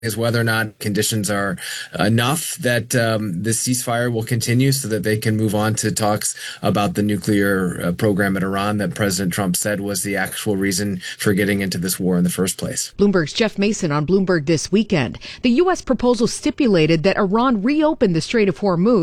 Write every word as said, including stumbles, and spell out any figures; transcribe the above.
is whether or not conditions are enough that um, the ceasefire will continue so that they can move on to talks about the nuclear uh, program at Iran that President Trump said was the actual reason for getting into this war in the first place. Bloomberg's Jeff Mason on Bloomberg This Weekend. The U S proposal stipulated that Iran reopen the Strait of Hormuz